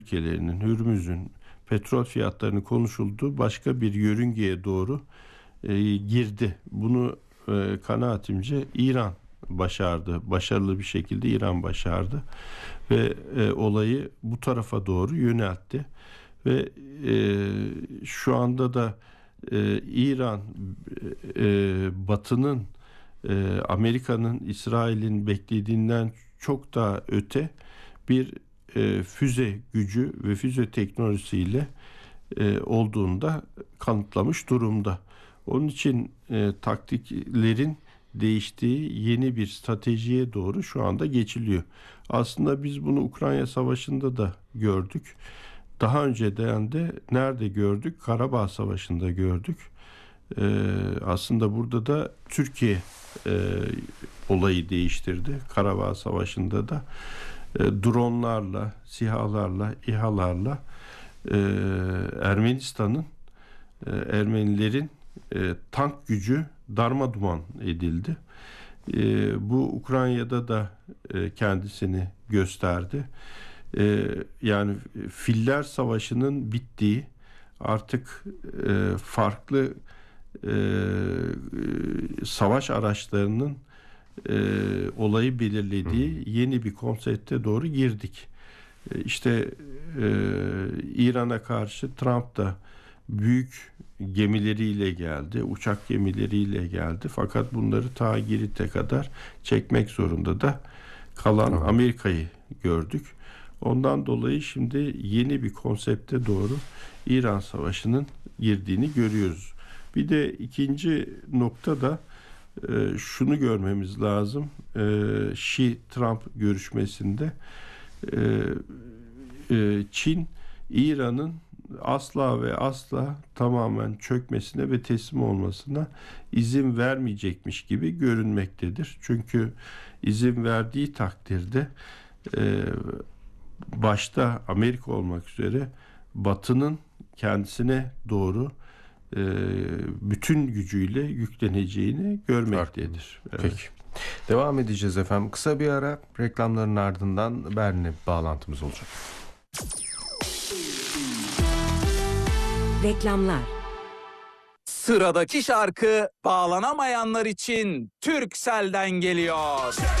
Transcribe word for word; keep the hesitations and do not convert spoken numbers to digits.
ülkelerinin, Hürmüz'ün petrol fiyatlarını konuşulduğu başka bir yörüngeye doğru e, girdi. Bunu e, kanaatimce İran başardı. Başarılı bir şekilde İran başardı. Ve e, olayı bu tarafa doğru yöneltti. Ve e, şu anda da e, İran, e, Batı'nın, e, Amerika'nın, İsrail'in beklediğinden çok daha öte bir e, füze gücü ve füze teknolojisiyle e, olduğunu da kanıtlamış durumda. Onun için e, taktiklerin değiştiği yeni bir stratejiye doğru şu anda geçiliyor. Aslında biz bunu Ukrayna Savaşı'nda da gördük. Daha önceden de nerede gördük? Karabağ Savaşı'nda gördük. Ee, aslında burada da Türkiye e, olayı değiştirdi. Karabağ Savaşı'nda da e, dronlarla, SİHA'larla, İHA'larla e, Ermenistan'ın, e, Ermenilerin e, tank gücü darmaduman edildi. E, bu Ukrayna'da da e, kendisini gösterdi. E, yani Filler Savaşı'nın bittiği, artık e, farklı e, savaş araçlarının e, olayı belirlediği yeni bir konsepte doğru girdik. E, işte e, İran'a karşı Trump da büyük gemileriyle geldi, uçak gemileriyle geldi. Fakat bunları ta Girit'e kadar çekmek zorunda da kalan Amerika'yı gördük. Ondan dolayı şimdi yeni bir konsepte doğru İran Savaşı'nın girdiğini görüyoruz. Bir de ikinci nokta da e, şunu görmemiz lazım. E, Xi-Trump görüşmesinde e, e, Çin, İran'ın asla ve asla tamamen çökmesine ve teslim olmasına izin vermeyecekmiş gibi görünmektedir. Çünkü izin verdiği takdirde e, başta Amerika olmak üzere Batı'nın kendisine doğru e, bütün gücüyle yükleneceğini görmektedir. Evet. Peki. Devam edeceğiz efendim. Kısa bir ara, reklamların ardından Berlin'e bağlantımız olacak. Reklamlar. Sıradaki şarkı bağlanamayanlar için Turkcell'den geliyor.